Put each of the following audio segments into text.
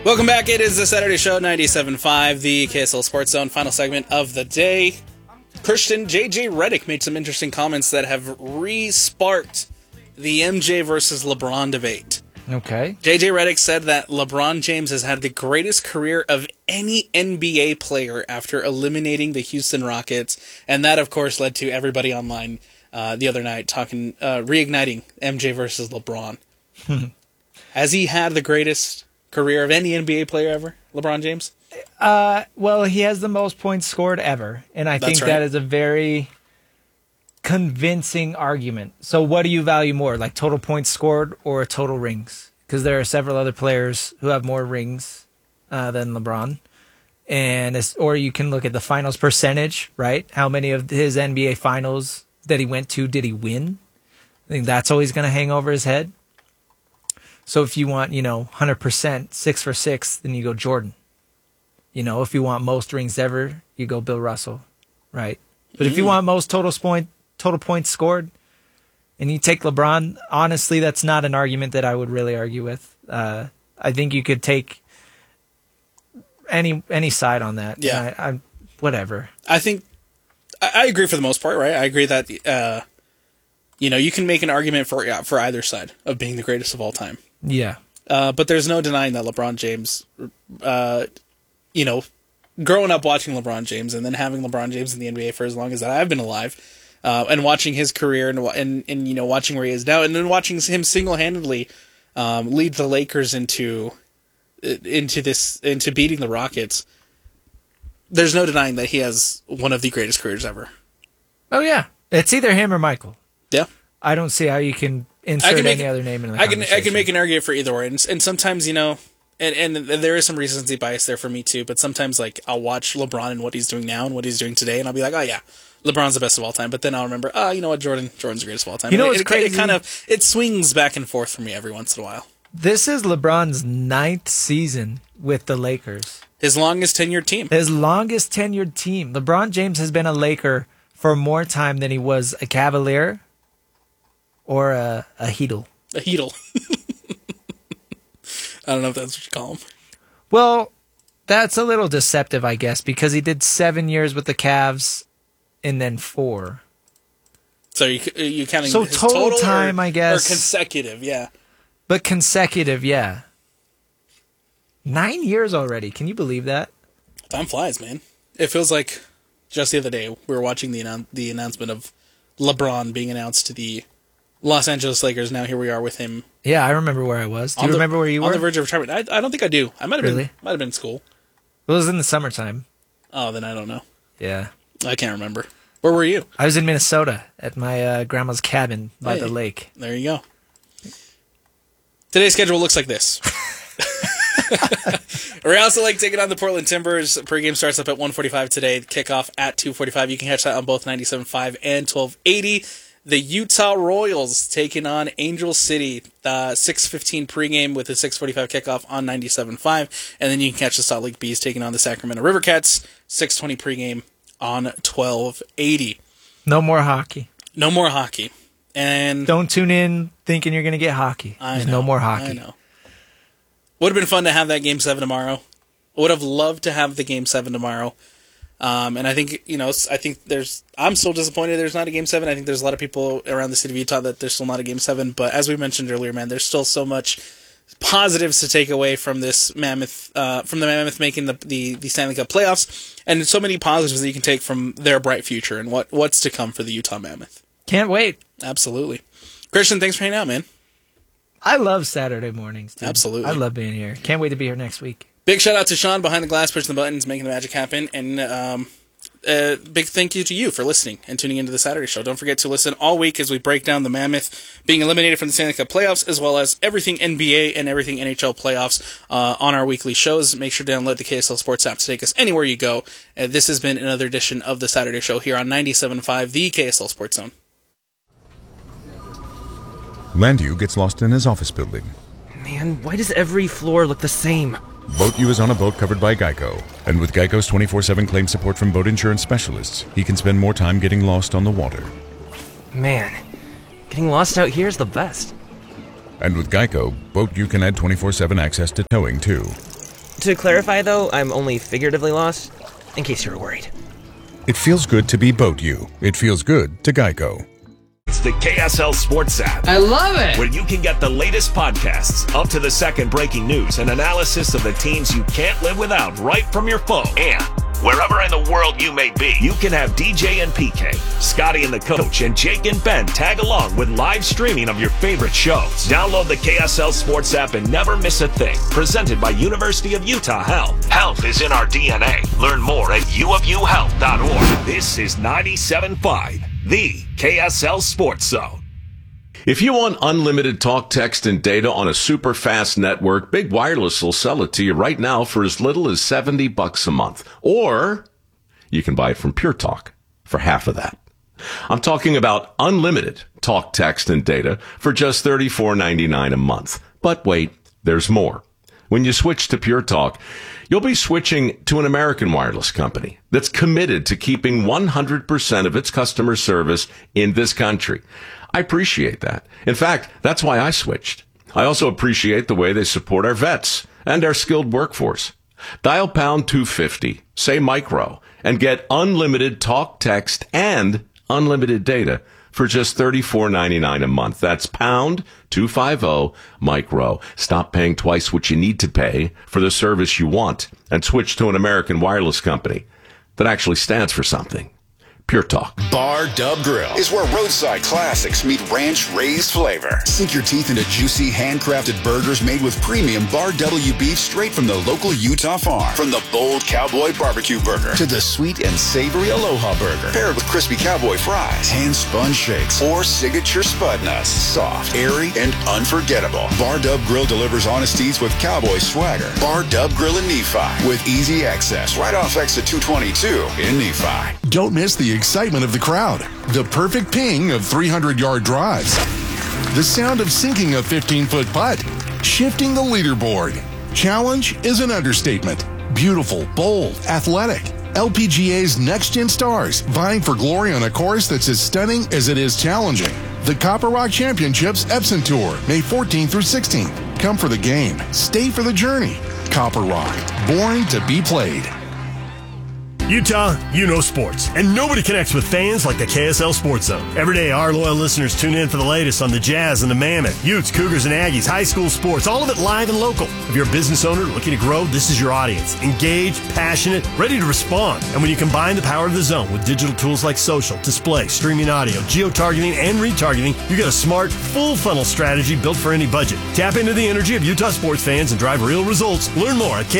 Welcome back. It is the Saturday Show, 97.5, the KSL Sports Zone, final segment of the day. Christian, J.J. Redick made some interesting comments that have re-sparked the MJ versus LeBron debate. Okay. J.J. Redick said that LeBron James has had the greatest career of any NBA player after eliminating the Houston Rockets, and that, of course, led to everybody online the other night talking, reigniting MJ versus LeBron. Has he had the greatest career of any NBA player ever, LeBron James? Well, he has the most points scored ever, and I think that is a very convincing argument. So what do you value more, like total points scored or total rings? Because there are several other players who have more rings than LeBron. Or you can look at the finals percentage, right? How many of his NBA finals that he went to did he win? I think that's always going to hang over his head. So if you want, 100%, 6 for 6, then you go Jordan. If you want most rings ever, you go Bill Russell, right? But if you want most total points scored, and you take LeBron, honestly, that's not an argument that I would really argue with. I think you could take any side on that. Yeah. Whatever. I think I agree for the most part, right? I agree that you can make an argument for either side of being the greatest of all time. Yeah. But there's no denying that LeBron James, growing up watching LeBron James and then having LeBron James in the NBA for as long as that I've been alive, and watching his career and watching where he is now, and then watching him single-handedly lead the Lakers into beating the Rockets. There's no denying that he has one of the greatest careers ever. Oh yeah, it's either him or Michael. Yeah, I don't see how you can insert any other name in the conversation. I can make an argument for either way, and sometimes and there is some recency bias there for me too. But sometimes I'll watch LeBron and what he's doing now and what he's doing today, and I'll be like, oh yeah, LeBron's the best of all time. But then I'll remember, you know what, Jordan's the greatest of all time. What's crazy? It swings back and forth for me every once in a while. This is LeBron's 9th season with the Lakers. His longest tenured team. LeBron James has been a Laker for more time than he was a Cavalier or a Heatle. A Heatle. I don't know if that's what you call him. Well, that's a little deceptive, I guess, because he did 7 years with the Cavs and then 4. So you counting so his total time, I guess. Or consecutive, yeah. But consecutive, yeah. 9 years already. Can you believe that? Time flies, man. It feels like just the other day we were watching the announcement of LeBron being announced to the Los Angeles Lakers. Now here we are with him. Yeah, I remember where I was. Do you remember where you were? On the verge of retirement. I don't think I do. I might have been in school. It was in the summertime. Oh, then I don't know. Yeah. I can't remember. Where were you? I was in Minnesota at my grandma's cabin by the lake. There you go. Today's schedule looks like this. Real Salt Lake taking on the Portland Timbers. Pregame starts up at 1:45 today. Kickoff at 2:45. You can catch that on both 97.5 and 1280. The Utah Royals taking on Angel City. 6:15 pregame with a 6:45 kickoff on 97.5. And then you can catch the Salt Lake Bees taking on the Sacramento River Cats. 6:20 pregame on 1280. No more hockey. No more hockey. And don't tune in thinking you're going to get hockey. There's no more hockey. I know. Would have been fun to have that Game 7 tomorrow. Would have loved to have the Game 7 tomorrow. And I think, I'm still disappointed there's not a Game 7. I think there's a lot of people around the city of Utah that there's still not a Game 7. But as we mentioned earlier, man, there's still so much positives to take away from this Mammoth, from the Mammoth making the Stanley Cup playoffs, and so many positives that you can take from their bright future and what's to come for the Utah Mammoth. Can't wait. Absolutely. Christian, thanks for hanging out, man. I love Saturday mornings, dude. Absolutely. I love being here. Can't wait to be here next week. Big shout out to Sean behind the glass, pushing the buttons, making the magic happen, and big thank you to you for listening and tuning into the Saturday Show. Don't forget to listen all week as we break down the Mammoth being eliminated from the Stanley Cup playoffs, as well as everything NBA and everything NHL playoffs on our weekly shows. Make sure to download the KSL Sports app to take us anywhere you go. This has been another edition of the Saturday Show here on 97.5, the KSL Sports Zone. Landu gets lost in his office building. Man, why does every floor look the same? BoatU is on a boat covered by Geico, and with Geico's 24/7 claim support from boat insurance specialists, he can spend more time getting lost on the water. Man, getting lost out here is the best. And with Geico, BoatU can add 24/7 access to towing too. To clarify, though, I'm only figuratively lost, in case you were worried. It feels good to be Boat You. It feels good to Geico. It's the KSL Sports app. I love it. Where you can get the latest podcasts, up to the second breaking news, and analysis of the teams you can't live without right from your phone. And wherever in the world you may be, you can have DJ and PK, Scotty and the coach, and Jake and Ben tag along with live streaming of your favorite shows. Download the KSL Sports app and never miss a thing. Presented by University of Utah Health. Health is in our DNA. Learn more at uofuhealth.org. This is 97.5, the KSL Sports Zone. If you want unlimited talk, text, and data on a super fast network, Big Wireless will sell it to you right now for as little as $70 a month. Or you can buy it from Pure Talk for half of that. I'm talking about unlimited talk, text, and data for just $34.99 a month. But wait, there's more. When you switch to Pure Talk, you'll be switching to an American wireless company that's committed to keeping 100% of its customer service in this country. I appreciate that. In fact, that's why I switched. I also appreciate the way they support our vets and our skilled workforce. Dial pound 250, say micro, and get unlimited talk, text, and unlimited data for just $34.99 a month. That's pound 250 micro. Stop paying twice what you need to pay for the service you want and switch to an American wireless company that actually stands for something. Pure Talk. Bar Dub Grill is where roadside classics meet ranch-raised flavor. Sink your teeth into juicy, handcrafted burgers made with premium Bar W beef straight from the local Utah farm. From the bold cowboy barbecue burger to the sweet and savory Aloha burger, paired with crispy cowboy fries, hand-spun shakes, or signature spud nuts. Soft, airy, and unforgettable. Bar Dub Grill delivers honesties with cowboy swagger. Bar Dub Grill in Nephi with easy access right off exit 222 in Nephi. Don't miss the excitement of the crowd, the perfect ping of 300-yard drives, the sound of sinking a 15-foot putt, shifting the leaderboard. Challenge is an understatement. Beautiful, bold, athletic. LPGA's next-gen stars vying for glory on a course that's as stunning as it is challenging. The Copper Rock Championships Epson Tour, May 14th through 16th. Come for the game. Stay for the journey. Copper Rock, born to be played. Utah, you know sports, and nobody connects with fans like the KSL Sports Zone. Every day, our loyal listeners tune in for the latest on the Jazz and the Mammoth, Utes, Cougars, and Aggies, high school sports, all of it live and local. If you're a business owner looking to grow, this is your audience. Engaged, passionate, ready to respond. And when you combine the power of the zone with digital tools like social, display, streaming audio, geo-targeting, and retargeting, you get a smart, full-funnel strategy built for any budget. Tap into the energy of Utah sports fans and drive real results. Learn more at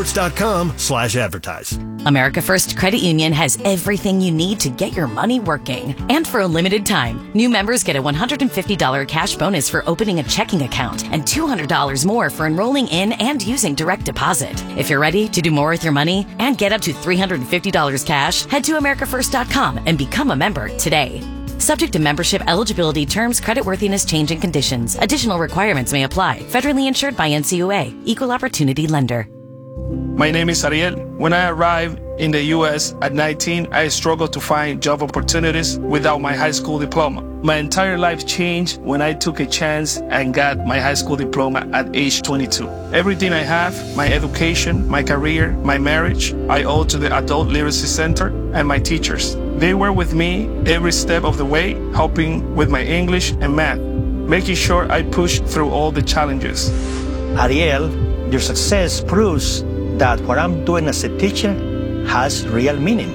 kslsports.com/advertise. America First Credit Union has everything you need to get your money working. And for a limited time, new members get a $150 cash bonus for opening a checking account and $200 more for enrolling in and using direct deposit. If you're ready to do more with your money and get up to $350 cash, head to americafirst.com and become a member today. Subject to membership eligibility, terms, creditworthiness, changing conditions. Additional requirements may apply. Federally insured by NCUA. Equal Opportunity Lender. My name is Ariel. When I arrived in the U.S. at 19, I struggled to find job opportunities without my high school diploma. My entire life changed when I took a chance and got my high school diploma at age 22. Everything I have, my education, my career, my marriage, I owe to the Adult Literacy Center and my teachers. They were with me every step of the way, helping with my English and math, making sure I pushed through all the challenges. Ariel, your success proves that what I'm doing as a teacher has real meaning.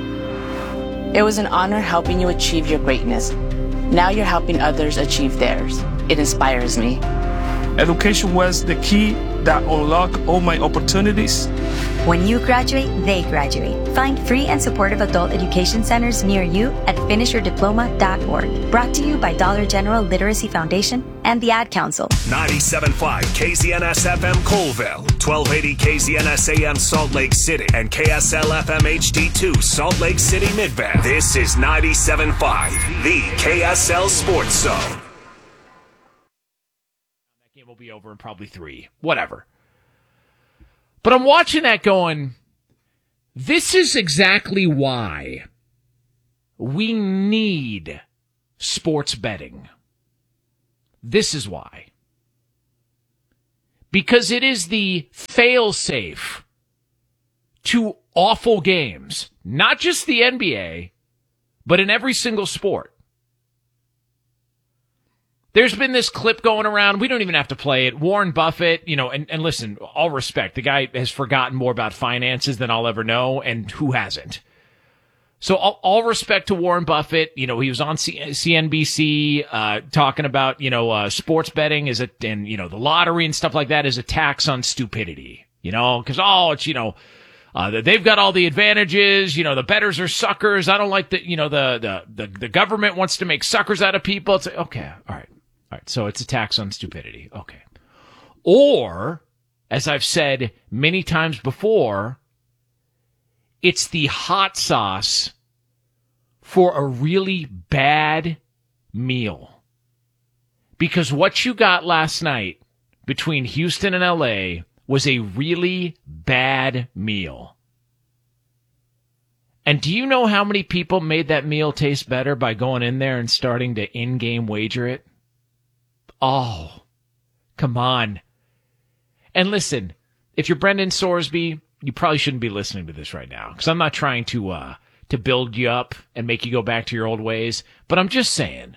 It was an honor helping you achieve your greatness. Now you're helping others achieve theirs. It inspires me. Education was the key that unlocked all my opportunities. When you graduate, they graduate. Find free and supportive adult education centers near you at finishyourdiploma.org. Brought to you by Dollar General Literacy Foundation and the Ad Council. 97.5 KZNS FM Colville, 1280 KZNS AM Salt Lake City, and KSL FM HD2 Salt Lake City Midvale. This is 97.5, the KSL Sports Zone. That game will be over in probably 3. Whatever. But I'm watching that going, this is exactly why we need sports betting. This is why. Because it is the fail-safe to awful games, not just the NBA, but in every single sport. There's been this clip going around. We don't even have to play it. Warren Buffett, and listen, all respect. The guy has forgotten more about finances than I'll ever know, and who hasn't? So all respect to Warren Buffett. He was on CNBC talking about, sports betting and the lottery and stuff like that is a tax on stupidity, because, they've got all the advantages. The bettors are suckers. I don't like the government wants to make suckers out of people. It's okay. All right. So it's a tax on stupidity. Okay. Or, as I've said many times before, it's the hot sauce for a really bad meal. Because what you got last night between Houston and LA was a really bad meal. And do you know how many people made that meal taste better by going in there and starting to in-game wager it? Oh, come on. And listen, if you're Brendan Sorsby, you probably shouldn't be listening to this right now, because I'm not trying to build you up and make you go back to your old ways, but I'm just saying,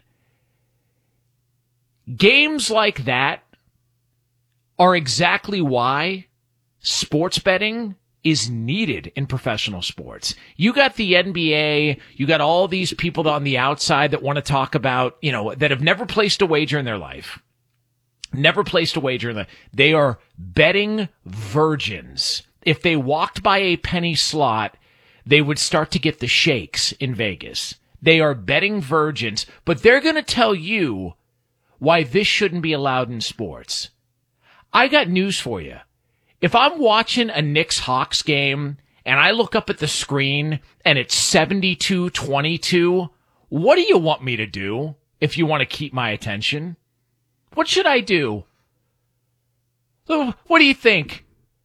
games like that are exactly why sports betting is needed in professional sports. You got the NBA, you got all these people on the outside that want to talk about, that have never placed a wager in their life. Never placed a wager they are betting virgins. If they walked by a penny slot, they would start to get the shakes in Vegas. They are betting virgins, but they're going to tell you why this shouldn't be allowed in sports. I got news for you. If I'm watching a Knicks-Hawks game and I look up at the screen and it's 72-22, what do you want me to do if you want to keep my attention? What should I do? What do you think?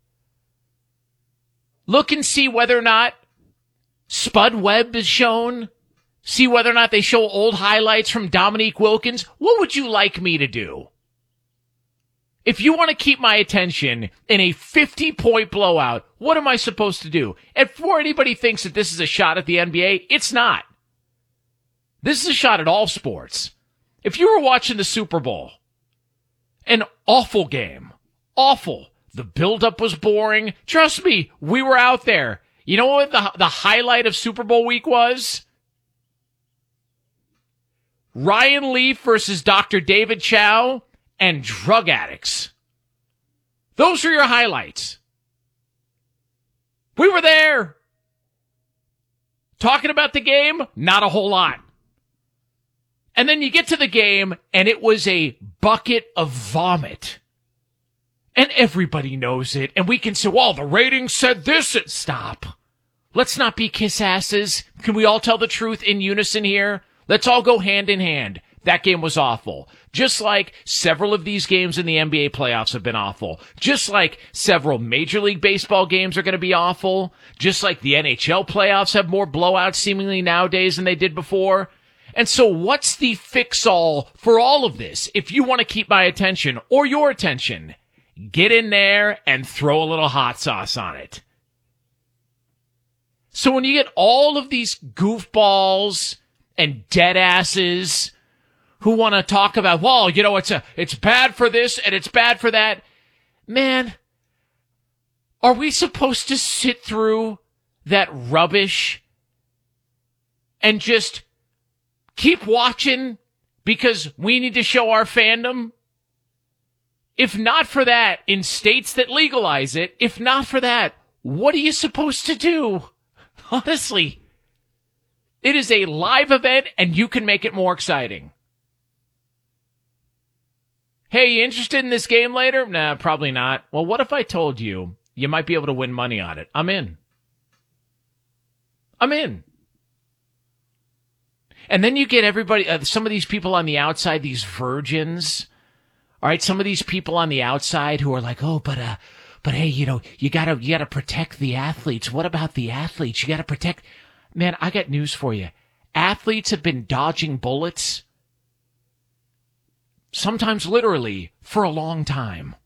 Look and see whether or not Spud Webb is shown? See whether or not they show old highlights from Dominique Wilkins? What would you like me to do? If you want to keep my attention in a 50-point blowout, what am I supposed to do? And before anybody thinks that this is a shot at the NBA, it's not. This is a shot at all sports. If you were watching the Super Bowl, an awful game. Awful. The buildup was boring. Trust me, we were out there. You know what the highlight of Super Bowl week was? Ryan Leaf versus Dr. David Chow and drug addicts. Those are your highlights. We were there. Talking about the game, not a whole lot. And then you get to the game, and it was a bucket of vomit. And everybody knows it. And we can say, well, the ratings said this. Stop. Let's not be kiss asses. Can we all tell the truth in unison here? Let's all go hand in hand. That game was awful. Just like several of these games in the NBA playoffs have been awful. Just like several Major League Baseball games are going to be awful. Just like the NHL playoffs have more blowouts seemingly nowadays than they did before. And so what's the fix-all for all of this? If you want to keep my attention or your attention, get in there and throw a little hot sauce on it. So when you get all of these goofballs and dead asses who want to talk about, well, it's bad for this and it's bad for that. Man, are we supposed to sit through that rubbish and just keep watching because we need to show our fandom? If not for that, in states that legalize it, if not for that, what are you supposed to do? Honestly, it is a live event and you can make it more exciting. Hey, you interested in this game later? Nah, probably not. Well, what if I told you you might be able to win money on it? I'm in. And then you get everybody, some of these people on the outside, these virgins. All right, some of these people on the outside who are like, oh, but hey, you gotta protect the athletes. What about the athletes? You gotta protect. Man, I got news for you. Athletes have been dodging bullets, sometimes literally, for a long time.